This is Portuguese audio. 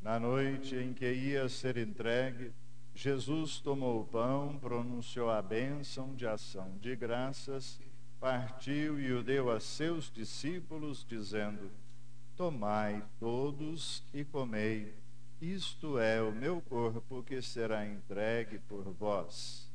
Na noite em que ia ser entregue, Jesus tomou o pão, pronunciou a bênção de ação de graças, partiu e o deu a seus discípulos, dizendo: Tomai todos e comei, isto é o meu corpo que será entregue por vós.